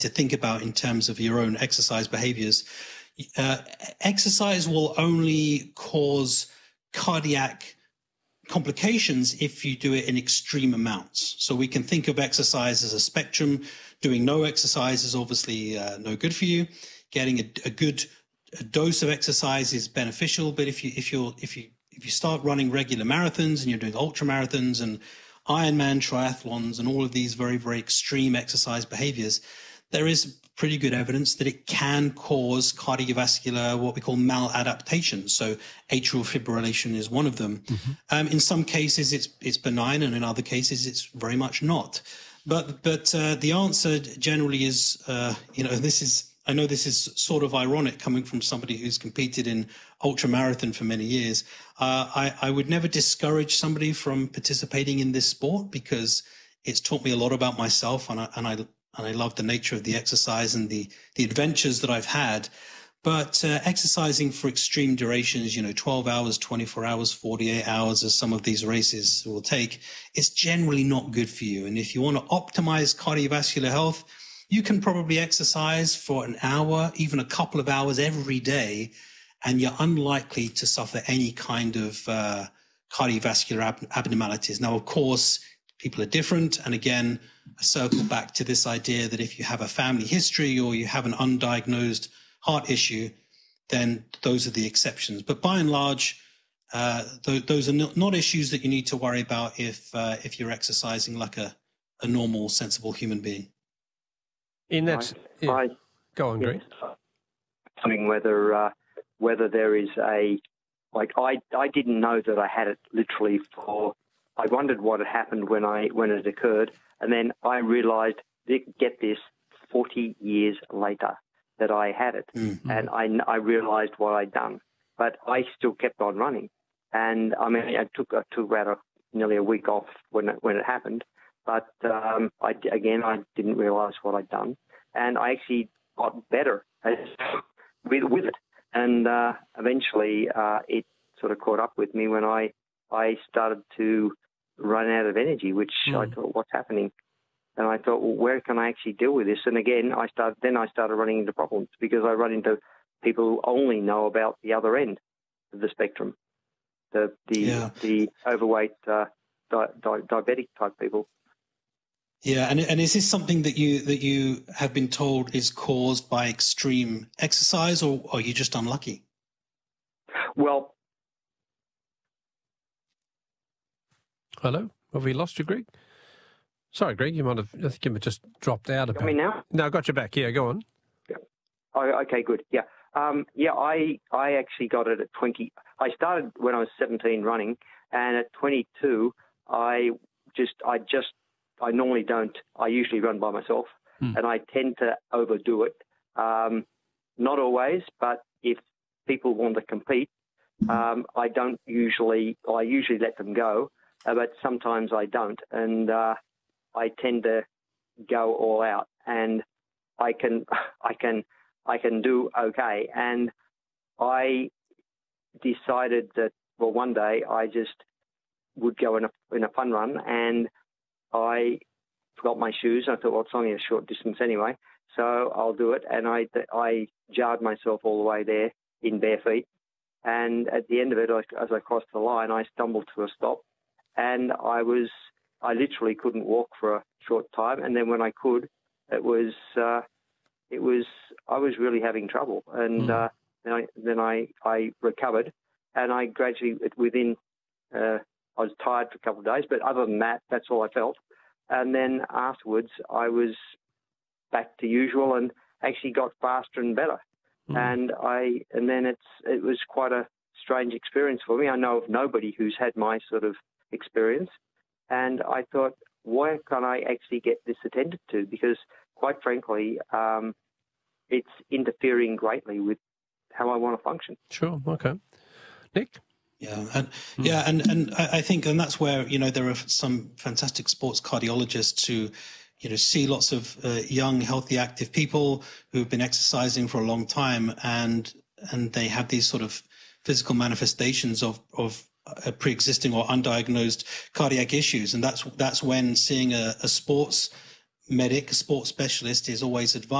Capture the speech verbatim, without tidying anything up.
to think about in terms of your own exercise behaviors. Uh, exercise will only cause cardiac complications if you do it in extreme amounts. So we can think of exercise as a spectrum. Doing no exercise is obviously uh, no good for you. Getting a, a good a dose of exercise is beneficial, but if you if you if you if you start running regular marathons and you're doing ultra marathons and Ironman triathlons and all of these very very extreme exercise behaviors, there is pretty good evidence that it can cause cardiovascular, what we call maladaptation. So atrial fibrillation is one of them. Mm-hmm. Um, in some cases, it's it's benign, and in other cases, it's very much not. But but uh, the answer generally is, uh, you know, this is. I know this is sort of ironic coming from somebody who's competed in ultramarathon for many years. Uh, I, I would never discourage somebody from participating in this sport because it's taught me a lot about myself, and I and I and I love the nature of the exercise and the the adventures that I've had. But uh, exercising for extreme durations, you know, twelve hours, twenty-four hours, forty-eight hours, as some of these races will take, is generally not good for you. And if you want to optimize cardiovascular health, you can probably exercise for an hour, even a couple of hours every day, and you're unlikely to suffer any kind of uh, cardiovascular ab- abnormalities. Now, of course, people are different. And again, I circle back to this idea that if you have a family history or you have an undiagnosed heart issue, then those are the exceptions. But by and large, uh, th- those are not, not issues that you need to worry about if uh, if you're exercising like a, a normal, sensible human being. In that, I, yeah. I, Go on, Greg. Yes, wondering whether uh, whether there is a like I I didn't know that I had it literally for. I wondered what had happened when I when it occurred, and then I realised, get this, forty years later that I had it, mm-hmm. and I I realised what I'd done, but I still kept on running, and I mean I took I took about a, nearly a week off when it, when it happened. But um, I, again, I didn't realise what I'd done, and I actually got better with, with it. And uh, eventually, uh, it sort of caught up with me when I I started to run out of energy, which mm. I thought, what's happening? And I thought, well, where can I actually deal with this? And again, I started. Then I started running into problems because I run into people who only know about the other end of the spectrum, the the yeah. the overweight uh, di- di- diabetic type people. Yeah, and and is this something that you that you have been told is caused by extreme exercise, or are you just unlucky? Well, hello, have we lost you, Greg? Sorry, Greg, you might have. I think you just dropped out of. Got me now? No, I got you back. Yeah, go on. Yeah. Oh, okay, good. Yeah, um, yeah. I I actually got it at twenty. I started when I was seventeen running, and at twenty-two, I just I just. I normally don't. I usually run by myself, mm. and I tend to overdo it. Um, not always, but if people want to compete, um, I don't usually. I usually let them go, uh, but sometimes I don't, and uh, I tend to go all out. And I can, I can, I can do okay. And I decided that well, one day I just would go in a in a fun run and. I forgot my shoes. I thought, well, it's only a short distance anyway, so I'll do it. And I, I jarred myself all the way there in bare feet. And at the end of it, as I crossed the line, I stumbled to a stop. And I was, I literally couldn't walk for a short time. And then when I could, it was, uh, it was, I was really having trouble. And mm. uh, then I, then I, I recovered, and I gradually, within. Uh, I was tired for a couple of days, but other than that, that's all I felt. And then afterwards, I was back to usual and actually got faster and better. Mm. And I, and then it's it was quite a strange experience for me. I know of nobody who's had my sort of experience, and I thought, why can't I actually get this attended to? Because quite frankly, um, it's interfering greatly with how I want to function. Sure. Okay. Nick? Yeah, and yeah, and, and I think, and that's where, you know, there are some fantastic sports cardiologists who, you know, see lots of uh, young, healthy, active people who've been exercising for a long time, and and they have these sort of physical manifestations of of uh, pre-existing or undiagnosed cardiac issues, and that's that's when seeing a, a sports medic, a sports specialist, is always advised